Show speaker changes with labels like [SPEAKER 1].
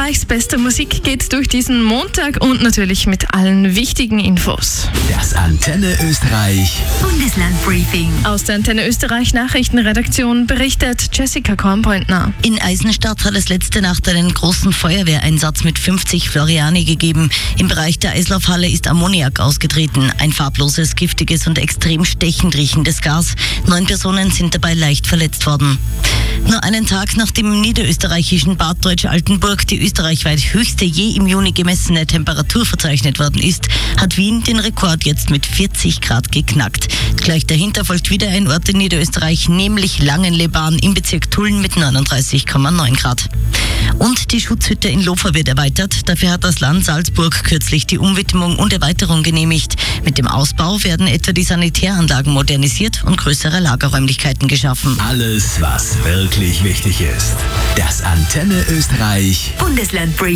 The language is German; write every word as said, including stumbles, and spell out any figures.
[SPEAKER 1] Österreichs beste Musik geht durch diesen Montag und natürlich mit allen wichtigen Infos.
[SPEAKER 2] Das Antenne Österreich
[SPEAKER 3] Bundeslandbriefing.
[SPEAKER 1] Aus der Antenne Österreich Nachrichtenredaktion berichtet Jessica Kornpointner.
[SPEAKER 3] In Eisenstadt hat es letzte Nacht einen großen Feuerwehreinsatz mit fünfzig Floriani gegeben. Im Bereich der Eislaufhalle ist Ammoniak ausgetreten. Ein farbloses, giftiges und extrem stechend riechendes Gas. Neun Personen sind dabei leicht verletzt worden. Nur einen Tag nach dem niederösterreichischen Bad Deutsch-Altenburg die österreichweit höchste je im Juni gemessene Temperatur verzeichnet worden ist, hat Wien den Rekord jetzt mit vierzig Grad geknackt. Gleich dahinter folgt wieder ein Ort in Niederösterreich, nämlich Langenleban im Bezirk Tulln mit neununddreißig Komma neun Grad. Und die Schutzhütte in Lofer wird erweitert. Dafür hat das Land Salzburg kürzlich die Umwidmung und Erweiterung genehmigt. Mit dem Ausbau werden etwa die Sanitäranlagen modernisiert und größere Lagerräumlichkeiten geschaffen.
[SPEAKER 2] Alles, was wirklich wichtig ist. Das Antenne Österreich
[SPEAKER 3] Bundeslandbriefing.